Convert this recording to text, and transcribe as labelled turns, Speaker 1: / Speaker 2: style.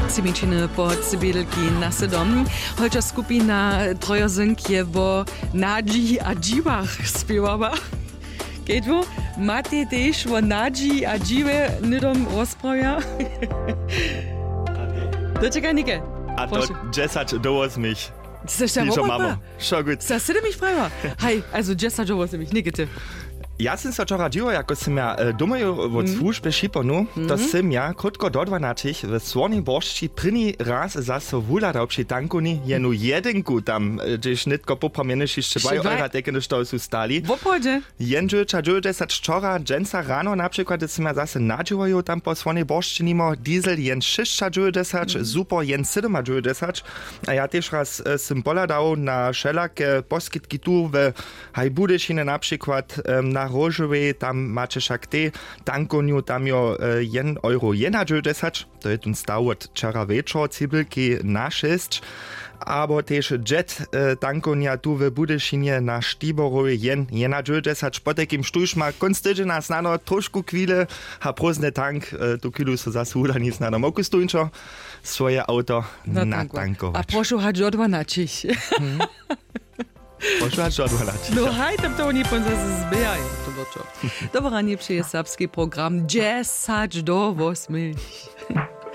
Speaker 1: Cimičiny po Cybiedelki na sedom. Holča skupina Trojozynk je wo Nadzi a Džiwach spiewała. Kedwo, máte też wo Nadzi a Džiwe nidom rozprawia? Doczekaj, Nike.
Speaker 2: A to 10 dołos mich.
Speaker 1: Das ist ja
Speaker 2: Mama. Schon gut.
Speaker 1: Das ist mich frei. Hej, also 10 dołos mich, Nike.
Speaker 2: Ja sam sa wczoraj dziwo, jako sam ja domaju od służby šiponu, to sam ja krótko do 12 w Słornej Boršči první raz zase wuladał przy tankuni jenu jedynku tam, gdzieś nitko popramienisz jeszcze 2 euro tekene što su stali.
Speaker 1: W opodzie?
Speaker 2: Jędrzy czadżu desać wczoraj, dżęca rano na przykład, sam ja zase nadziwają tam po Słornej Boršči nimo diesel jen 6 czadżu desać, super jen 7 czadżu desać, a ja też raz sam poladał na szelakie poskitki tu w Hajbudyšine na przykład na Rožovej, tam macie však te tankoniu, tam jo 1 euro jenađu desać, to je tun stav od čara večer, cibelki na 6, abo tež jet tankonia tu w Budyšinie na Štiborovi jenađu desać, potek im štušma konstiđena snano trošku kvile, ha prozne tank, tu kvilu so zas hudani snano moku stunčo, svoje auto natankować.
Speaker 1: A prošu hađ odvanačih. No hej, tam to oni ponza zbijają, to było co. Dobra, nie przyje serbski program 10 do 8.